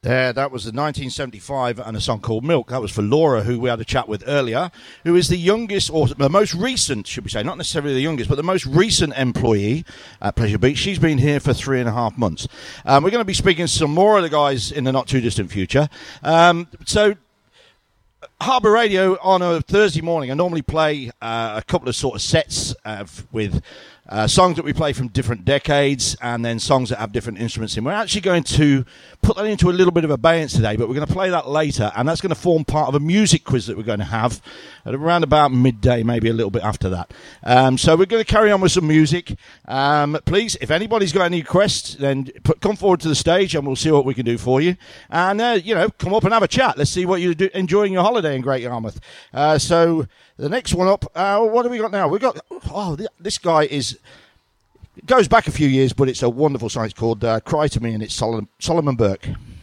There, that was the 1975 and a song called Milk. That was for Laura, who we had a chat with earlier, who is the youngest, or the most recent, should we say, not necessarily the youngest, but the most recent employee at Pleasure Beach. She's been here for 3.5 months. We're going to be speaking to some more of the guys in the not-too-distant future. So Harbour Radio on a Thursday morning, I normally play a couple of sort of sets with songs that we play from different decades and then songs that have different instruments in. We're actually going to put that into a little bit of abeyance today, but we're going to play that later, and that's going to form part of a music quiz that we're going to have at around about midday, maybe a little bit after that. So we're going to carry on with some music. Please, if anybody's got any requests, then come forward to the stage and we'll see what we can do for you. And, come up and have a chat. Let's see what you're enjoying your holiday in Great Yarmouth. So the next one up, what have we got now? We've got, this guy goes back a few years, but it's a wonderful song. It's called Cry to Me, and it's Solomon Burke.